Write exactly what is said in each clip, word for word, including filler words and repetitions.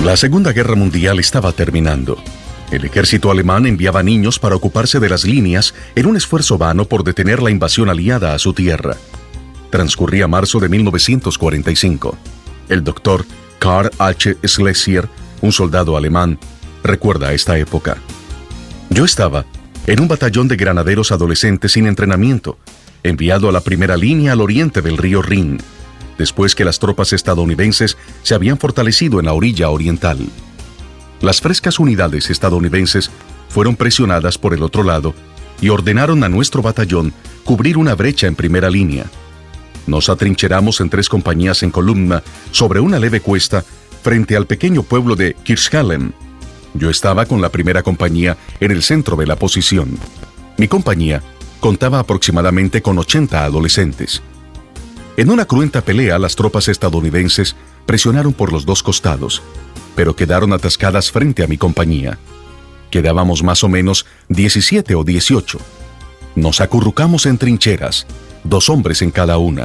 La Segunda Guerra Mundial estaba terminando. El ejército alemán enviaba niños para ocuparse de las líneas en un esfuerzo vano por detener la invasión aliada a su tierra. Transcurría marzo de mil novecientos cuarenta y cinco. El doctor Karl H. Schlesier, un soldado alemán, recuerda esta época. Yo estaba en un batallón de granaderos adolescentes sin entrenamiento, enviado a la primera línea al oriente del río Rin, después que las tropas estadounidenses se habían fortalecido en la orilla oriental. Las frescas unidades estadounidenses fueron presionadas por el otro lado y ordenaron a nuestro batallón cubrir una brecha en primera línea. Nos atrincheramos en tres compañías en columna sobre una leve cuesta frente al pequeño pueblo de Kirchhallen. Yo estaba con la primera compañía en el centro de la posición. Mi compañía contaba aproximadamente con ochenta adolescentes. En una cruenta pelea, las tropas estadounidenses presionaron por los dos costados, pero quedaron atascadas frente a mi compañía. Quedábamos más o menos diecisiete o dieciocho. Nos acurrucamos en trincheras, dos hombres en cada una.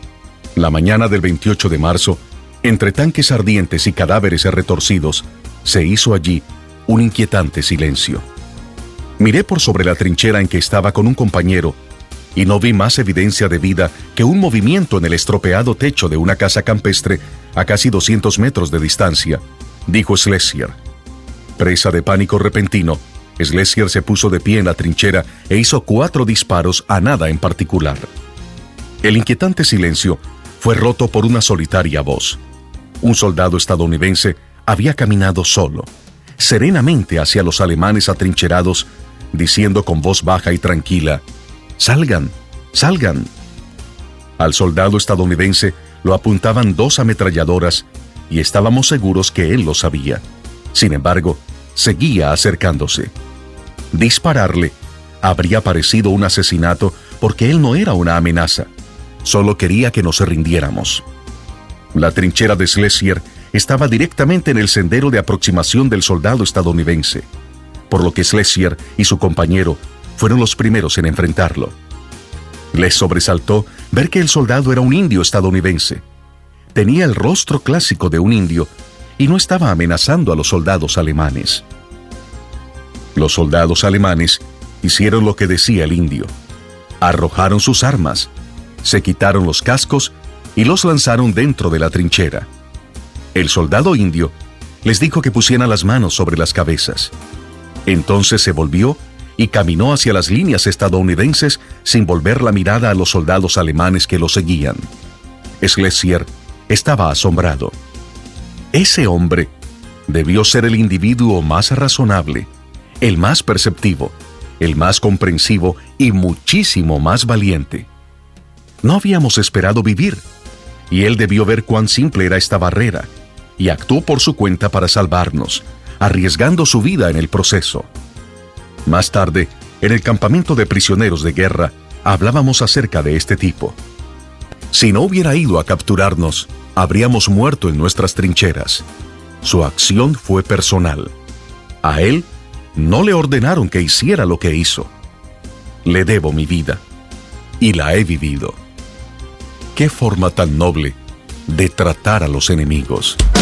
La mañana del veintiocho de marzo, entre tanques ardientes y cadáveres retorcidos, se hizo allí un inquietante silencio. Miré por sobre la trinchera en que estaba con un compañero y no vi más evidencia de vida que un movimiento en el estropeado techo de una casa campestre a casi doscientos metros de distancia, dijo Schlesier. Presa de pánico repentino, Schlesier se puso de pie en la trinchera e hizo cuatro disparos a nada en particular. El inquietante silencio fue roto por una solitaria voz. Un soldado estadounidense había caminado solo, serenamente hacia los alemanes atrincherados, diciendo con voz baja y tranquila: ¡Salgan! ¡Salgan! Al soldado estadounidense lo apuntaban dos ametralladoras y estábamos seguros que él lo sabía. Sin embargo, seguía acercándose. Dispararle habría parecido un asesinato porque él no era una amenaza. Solo quería que nos rindiéramos. La trinchera de Schlesier estaba directamente en el sendero de aproximación del soldado estadounidense, por lo que Schlesier y su compañero fueron los primeros en enfrentarlo. Les sobresaltó ver que el soldado era un indio estadounidense. Tenía el rostro clásico de un indio y no estaba amenazando a los soldados alemanes. Los soldados alemanes hicieron lo que decía el indio. Arrojaron sus armas, se quitaron los cascos y los lanzaron dentro de la trinchera. El soldado indio les dijo que pusieran las manos sobre las cabezas. Entonces se volvió y caminó hacia las líneas estadounidenses sin volver la mirada a los soldados alemanes que lo seguían. Schlesier estaba asombrado. Ese hombre debió ser el individuo más razonable, el más perceptivo, el más comprensivo y muchísimo más valiente. No habíamos esperado vivir, y él debió ver cuán simple era esta barrera, y actuó por su cuenta para salvarnos, arriesgando su vida en el proceso. Más tarde, en el campamento de prisioneros de guerra, hablábamos acerca de este tipo. Si no hubiera ido a capturarnos, habríamos muerto en nuestras trincheras. Su acción fue personal. A él no le ordenaron que hiciera lo que hizo. Le debo mi vida, y la he vivido. ¡Qué forma tan noble de tratar a los enemigos!